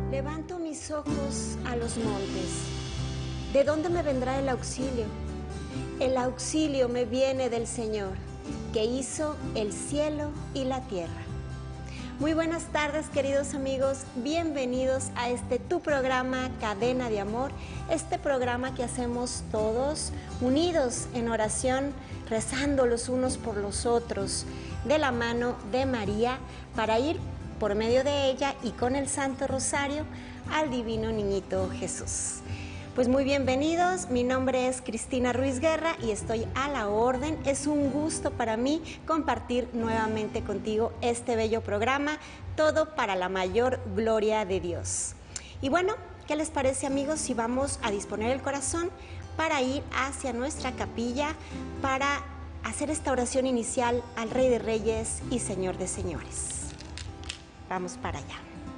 Levanto mis ojos a los montes. ¿De dónde me vendrá el auxilio? El auxilio me viene del Señor, que hizo el cielo y la tierra. Muy buenas tardes, queridos amigos. Bienvenidos a tu programa Cadena de Amor, este programa que hacemos todos unidos en oración, rezando los unos por los otros, de la mano de María, para ir por medio de ella y con el Santo Rosario al Divino Niñito Jesús. Pues muy bienvenidos, mi nombre es Cristina Ruiz Guerra y estoy a la orden. Es un gusto para mí compartir nuevamente contigo este bello programa, todo para la mayor gloria de Dios. Y bueno, ¿qué les parece, amigos, si vamos a disponer el corazón para ir hacia nuestra capilla para hacer esta oración inicial al Rey de Reyes y Señor de Señores? Vamos para allá.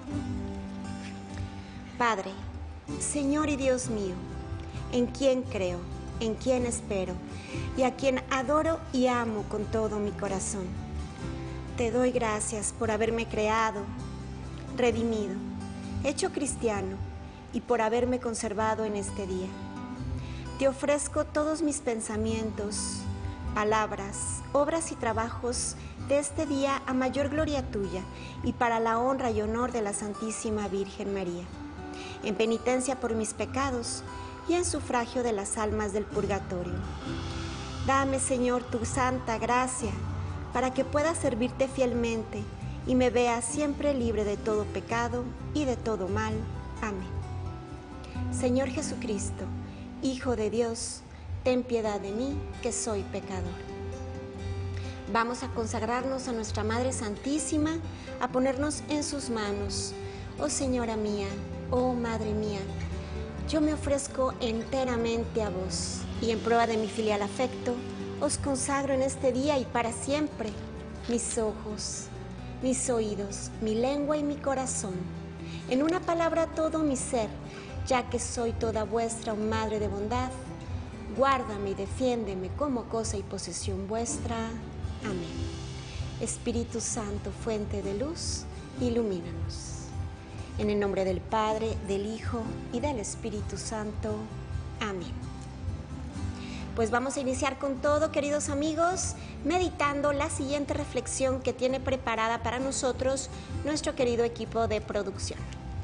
Padre, Señor y Dios mío, en quien creo, en quien espero y a quien adoro y amo con todo mi corazón. Te doy gracias por haberme creado, redimido, hecho cristiano y por haberme conservado en este día. Te ofrezco todos mis pensamientos, palabras, obras y trabajos de este día a mayor gloria tuya y para la honra y honor de la Santísima Virgen María, en penitencia por mis pecados y en sufragio de las almas del purgatorio. Dame, Señor, tu santa gracia para que pueda servirte fielmente y me vea siempre libre de todo pecado y de todo mal. Amén. Señor Jesucristo, Hijo de Dios, ten piedad de mí, que soy pecador. Vamos a consagrarnos a nuestra Madre Santísima, a ponernos en sus manos. Oh Señora mía, oh Madre mía, yo me ofrezco enteramente a vos y en prueba de mi filial afecto, os consagro en este día y para siempre mis ojos, mis oídos, mi lengua y mi corazón. En una palabra todo mi ser, ya que soy toda vuestra, Madre de bondad. Guárdame y defiéndeme como cosa y posesión vuestra. Amén. Espíritu Santo, fuente de luz, ilumínanos. En el nombre del Padre, del Hijo y del Espíritu Santo. Amén. Pues vamos a iniciar con todo, queridos amigos, meditando la siguiente reflexión que tiene preparada para nosotros nuestro querido equipo de producción.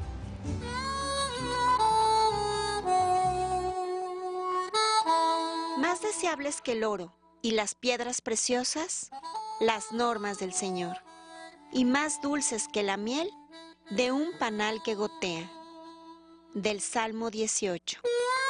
Más deseables que el oro y las piedras preciosas, las normas del Señor, y más dulces que la miel de un panal que gotea. Del Salmo 18.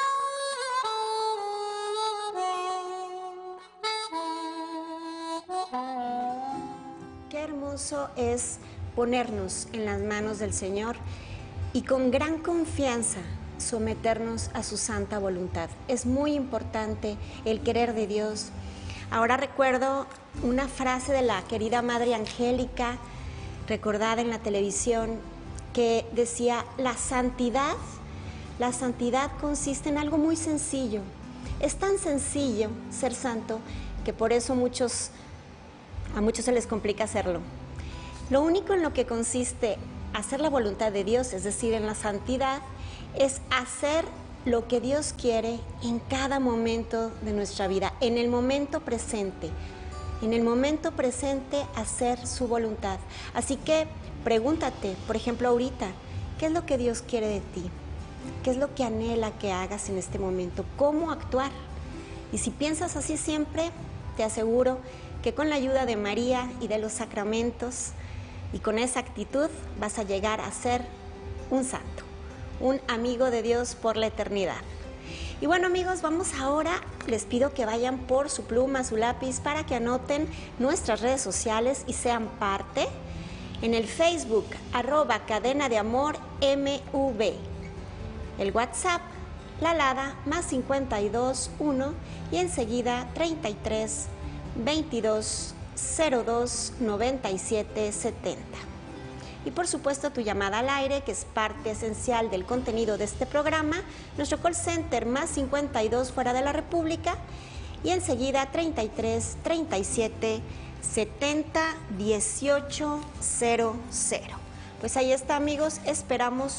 Qué hermoso es ponernos en las manos del Señor y con gran confianza someternos a su santa voluntad. Es muy importante el querer de Dios. Ahora recuerdo una frase de la querida Madre Angélica, recordada en la televisión, que decía: la santidad consiste en algo muy sencillo. Es tan sencillo ser santo que por eso a muchos se les complica hacerlo. Lo único en lo que consiste hacer la voluntad de Dios, es decir, en la santidad, es hacer lo que Dios quiere en cada momento de nuestra vida, en el momento presente. En el momento presente hacer su voluntad. Así que pregúntate, por ejemplo ahorita, ¿qué es lo que Dios quiere de ti? ¿Qué es lo que anhela que hagas en este momento? ¿Cómo actuar? Y si piensas así siempre, te aseguro que con la ayuda de María y de los sacramentos y con esa actitud vas a llegar a ser un santo, un amigo de Dios por la eternidad. Y bueno, amigos, vamos ahora, les pido que vayan por su pluma, su lápiz, para que anoten nuestras redes sociales y sean parte. En el Facebook, @cadenadeamormv. El WhatsApp, la alada, +52 1 y enseguida 33 22 02 97 70. Y por supuesto tu llamada al aire, que es parte esencial del contenido de este programa, nuestro call center +52 fuera de la República y enseguida 33 37 70 18 00. Pues ahí está, amigos, esperamos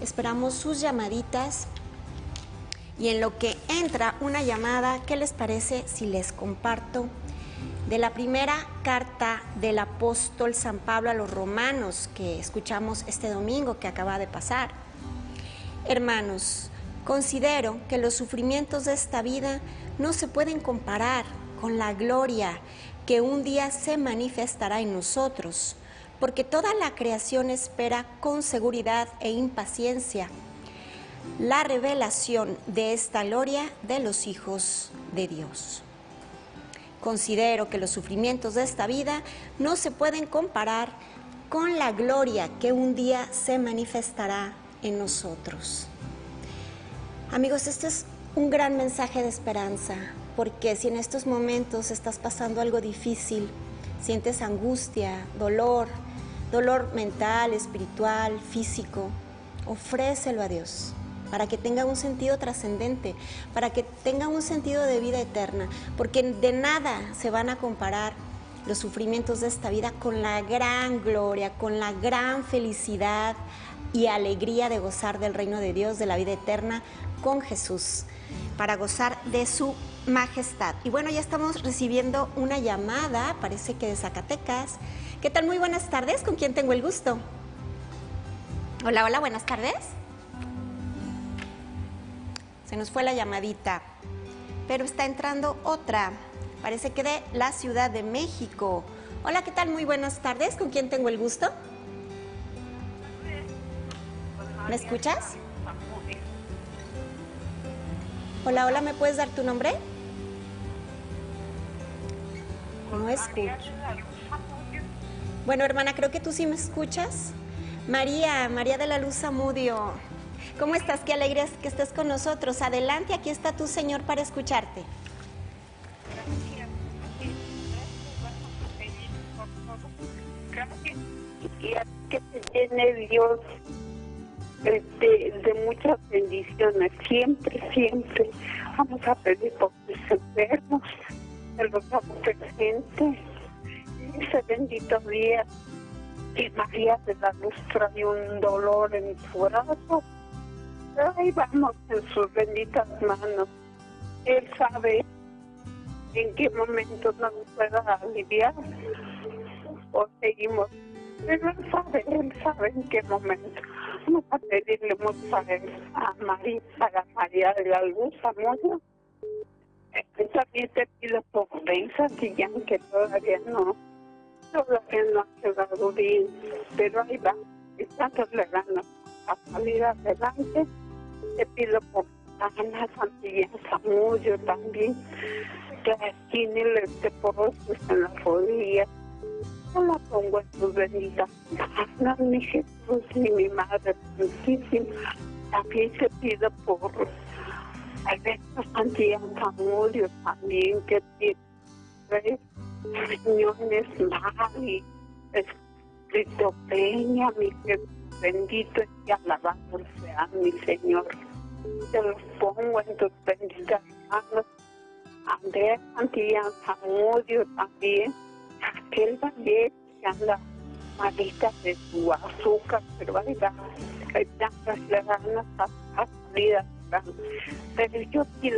Esperamos sus llamaditas. Y en lo que entra una llamada, ¿qué les parece si les comparto de la primera carta del apóstol San Pablo a los romanos que escuchamos este domingo que acaba de pasar? Hermanos, considero que los sufrimientos de esta vida no se pueden comparar con la gloria que un día se manifestará en nosotros, porque toda la creación espera con seguridad e impaciencia la revelación de esta gloria de los hijos de Dios. Considero que los sufrimientos de esta vida no se pueden comparar con la gloria que un día se manifestará en nosotros. Amigos, este es un gran mensaje de esperanza, porque si en estos momentos estás pasando algo difícil, sientes angustia, dolor mental, espiritual, físico, ofrécelo a Dios, para que tenga un sentido trascendente, para que tenga un sentido de vida eterna, porque de nada se van a comparar los sufrimientos de esta vida con la gran gloria, con la gran felicidad y alegría de gozar del reino de Dios, de la vida eterna con Jesús, para gozar de su majestad. Y bueno, ya estamos recibiendo una llamada, parece que de Zacatecas. ¿Qué tal? Muy buenas tardes, ¿con quién tengo el gusto? Hola, hola, buenas tardes. Se nos fue la llamadita, pero está entrando otra, parece que de la Ciudad de México. Hola, ¿qué tal? Muy buenas tardes, ¿con quién tengo el gusto? ¿Me escuchas? Hola, hola, ¿me puedes dar tu nombre? No escucho. Bueno, hermana, creo que tú sí me escuchas. María de la Luz Zamudio. ¿Cómo estás? Qué alegre es que estés con nosotros. Adelante, aquí está tu Señor para escucharte. Gracias. Y a que te llene Dios de muchas bendiciones. Siempre vamos a pedir por los enfermos, de los presentes. Ese bendito día que María de la Luz trae un dolor en su brazo. Ahí vamos en sus benditas manos. Él sabe en qué momento nos pueda aliviar o seguimos. Pero él sabe en qué momento. Vamos a pedirle mucho a María de la Luz, amor. También te pido por Benza, que todavía no ha quedado bien, pero ahí va, dándole ganas a salir adelante. Te pido por Ana Santillán Zamudio también, que tiene el osteoporosis en las rodillas. Yo la pongo en tus benditas manos, mi Jesús y mi Madre Santísima. También te pido por Alberto Santillán Zamudio también, que tiene riñones mal y esquizofrenia, mi Jesús bendito y alabado sea mi Señor. Te los pongo en tus benditas manos. Andrea Santillán Zamudio también, aquel también que anda malita de su azúcar, pero ahí va, hay tantas ganas a salir adelante. Pero yo pido